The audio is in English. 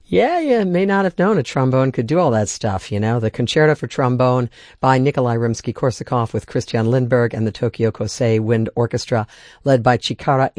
Yeah, you may not have known a trombone could do all that stuff, you know. The Concerto for Trombone by Nikolai Rimsky-Korsakov with Christian Lindberg and the Tokyo Kosei Wind Orchestra, led by Chikara